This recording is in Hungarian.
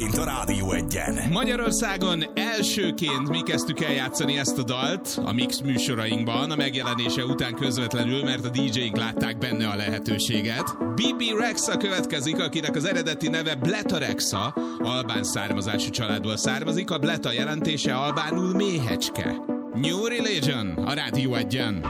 Elsőként a Rádió Egyen. Magyarországon elsőként mi kezdtük el játszani ezt a dalt a Mix műsorainkban, a megjelenése után közvetlenül, mert a DJ-k látták benne a lehetőséget. Bibi Rexha következik, akinek az eredeti neve Bleta Rexha, albán származású családból származik, a Bleta jelentése albánul méhecske. New Religion a Rádió Egyen.